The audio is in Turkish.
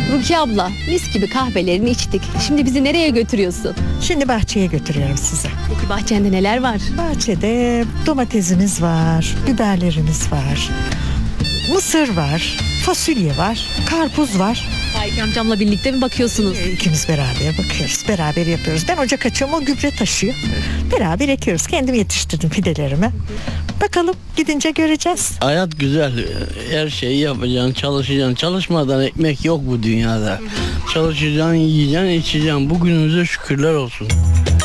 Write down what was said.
Rukiye abla, mis gibi kahvelerini içtik. Şimdi bizi nereye götürüyorsun? Şimdi bahçeye götürüyorum sizi. Peki bahçende neler var? Bahçede domatesimiz var, biberlerimiz var, mısır var, fasulye var, karpuz var. Faik amcamla birlikte mi bakıyorsunuz? İkimiz beraber bakıyoruz, beraber yapıyoruz. Ben ocak açıyorum, o gübre taşıyor. Beraber ekiyoruz. Kendim yetiştirdim fidelerimi. Bakalım gidince göreceğiz. Hayat güzel. Her şeyi yapacaksın, çalışacaksın. Çalışmadan ekmek yok bu dünyada. Çalışacaksın, yiyeceksin, içeceksin. Bugünümüze şükürler olsun.